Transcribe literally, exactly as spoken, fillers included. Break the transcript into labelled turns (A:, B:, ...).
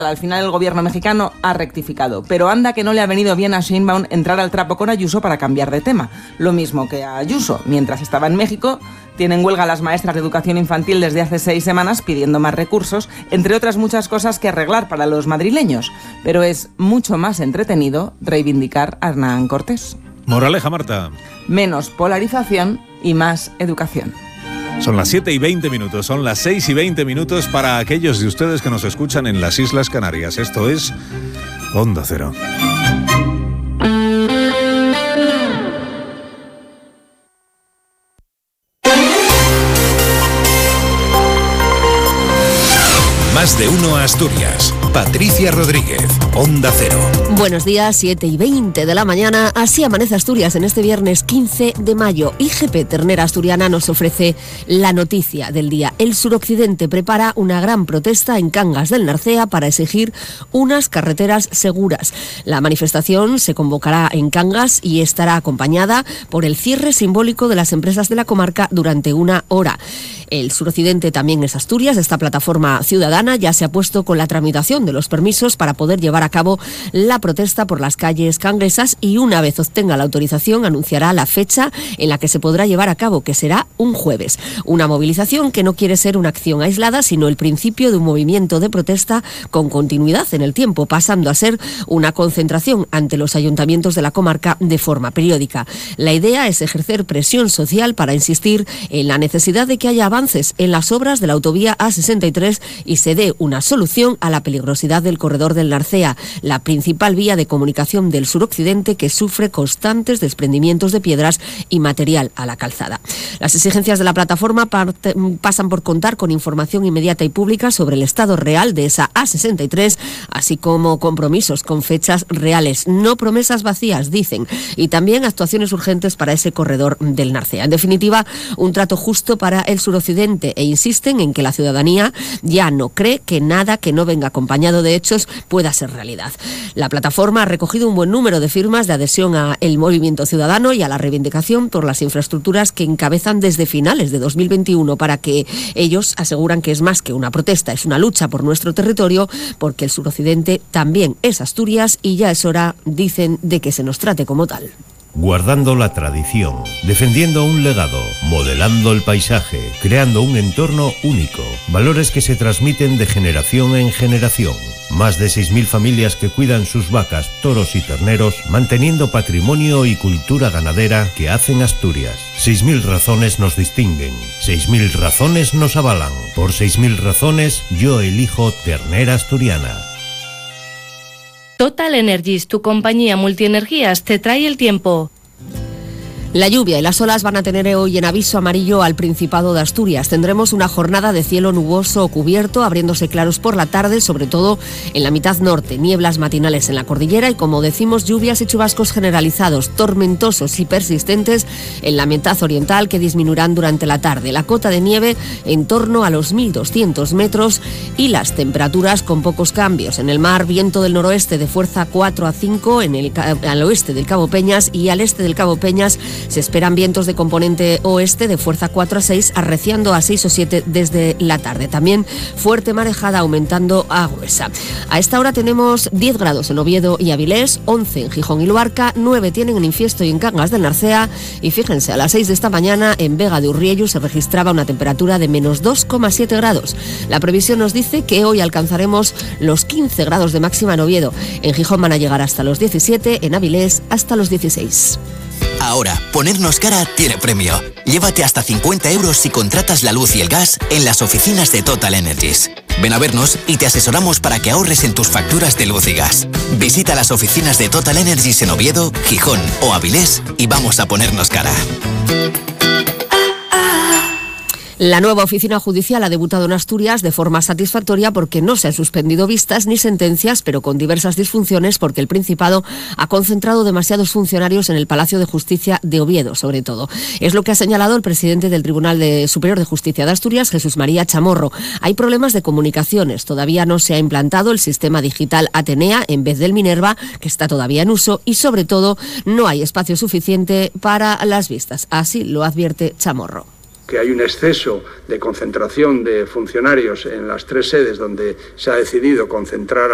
A: Al final el gobierno mexicano ha rectificado, pero anda que no le ha venido bien a Sheinbaum entrar al trapo con Ayuso para cambiar de tema. Lo mismo que a Ayuso. Mientras estaba en México, tienen huelga las maestras de educación infantil desde hace seis semanas pidiendo más recursos, entre otras muchas cosas que arreglar para los madrileños. Pero es mucho más entretenido reivindicar a Hernán Cortés.
B: Moraleja, Marta.
A: Menos polarización y más educación.
B: Son las siete y veinte minutos, son las seis y veinte minutos para aquellos de ustedes que nos escuchan en las Islas Canarias. Esto es Onda Cero.
C: Más de uno Asturias. Patricia Rodríguez, Onda Cero.
D: Buenos días, siete y veinte de la mañana. Así amanece Asturias en este viernes quince de mayo. I G P Ternera Asturiana nos ofrece la noticia del día. El suroccidente prepara una gran protesta en Cangas del Narcea para exigir unas carreteras seguras. La manifestación se convocará en Cangas y estará acompañada por el cierre simbólico de las empresas de la comarca durante una hora. El suroccidente también es Asturias. Esta plataforma ciudadana ya se ha puesto con la tramitación de los permisos para poder llevar a cabo la protesta por las calles canguesas y una vez obtenga la autorización anunciará la fecha en la que se podrá llevar a cabo, que será un jueves. Una movilización que no quiere ser una acción aislada, sino el principio de un movimiento de protesta con continuidad en el tiempo, pasando a ser una concentración ante los ayuntamientos de la comarca de forma periódica. La idea es ejercer presión social para insistir en la necesidad de que haya avances en las obras de la autovía A sesenta y tres y se dé una solución a la peligrosidad del corredor del Narcea, la principal vía de comunicación del suroccidente que sufre constantes desprendimientos de piedras y material a la calzada. Las exigencias de la plataforma parte, pasan por contar con información inmediata y pública sobre el estado real de esa A sesenta y tres, así como compromisos con fechas reales, no promesas vacías, dicen, y también actuaciones urgentes para ese corredor del Narcea. En definitiva, un trato justo para el suroccidente e insisten en que la ciudadanía ya no cree que nada que no venga acompañado de hechos pueda ser realidad. La plataforma ha recogido un buen número de firmas de adhesión al movimiento ciudadano y a la reivindicación por las infraestructuras que encabezan desde finales de dos mil veintiuno, para que ellos aseguran que es más que una protesta, es una lucha por nuestro territorio, porque el suroccidente también es Asturias y ya es hora, dicen, de que se nos trate como tal.
E: Guardando la tradición, defendiendo un legado, modelando el paisaje, creando un entorno único, valores que se transmiten de generación en generación. Más de seis mil familias que cuidan sus vacas, toros y terneros, manteniendo patrimonio y cultura ganadera que hacen Asturias. seis mil razones nos distinguen, seis mil razones nos avalan. Por seis mil razones, yo elijo Ternera Asturiana.
F: Total Energies, tu compañía multienergías, te trae el tiempo.
D: La lluvia y las olas van a tener hoy en aviso amarillo al Principado de Asturias. Tendremos una jornada de cielo nuboso o cubierto, abriéndose claros por la tarde, sobre todo en la mitad norte, nieblas matinales en la cordillera y, como decimos, lluvias y chubascos generalizados, tormentosos y persistentes en la mitad oriental, que disminuirán durante la tarde. La cota de nieve en torno a los mil doscientos metros y las temperaturas con pocos cambios. En el mar, viento del noroeste de fuerza cuatro a cinco, en el, al oeste del Cabo Peñas y al este del Cabo Peñas se esperan vientos de componente oeste de fuerza cuatro a seis, arreciando a seis o siete desde la tarde. También fuerte marejada aumentando a gruesa. A esta hora tenemos diez grados en Oviedo y Avilés, once en Gijón y Luarca, nueve tienen en Infiesto y en Cangas del Narcea, y fíjense, a las seis de esta mañana en Vega de Urriellu se registraba una temperatura de menos dos coma siete grados. La previsión nos dice que hoy alcanzaremos los quince grados de máxima en Oviedo. En Gijón van a llegar hasta los diecisiete, en Avilés hasta los dieciséis.
G: Ahora, ponernos cara tiene premio. Llévate hasta cincuenta euros si contratas la luz y el gas en las oficinas de Total Energies. Ven a vernos y te asesoramos para que ahorres en tus facturas de luz y gas. Visita las oficinas de Total Energies en Oviedo, Gijón o Avilés y vamos a ponernos cara.
D: La nueva oficina judicial ha debutado en Asturias de forma satisfactoria porque no se han suspendido vistas ni sentencias, pero con diversas disfunciones porque el Principado ha concentrado demasiados funcionarios en el Palacio de Justicia de Oviedo, sobre todo. Es lo que ha señalado el presidente del Tribunal de Superior de Justicia de Asturias, Jesús María Chamorro. Hay problemas de comunicaciones. Todavía no se ha implantado el sistema digital Atenea en vez del Minerva, que está todavía en uso, y sobre todo no hay espacio suficiente para las vistas. Así lo advierte Chamorro.
H: Que hay un exceso de concentración de funcionarios en las tres sedes donde se ha decidido concentrar